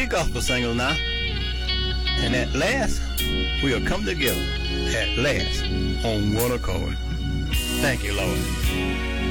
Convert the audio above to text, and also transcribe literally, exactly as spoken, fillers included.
get gospel singers now. And at last, we'll come together. At last, on one accord. Thank you, Lord.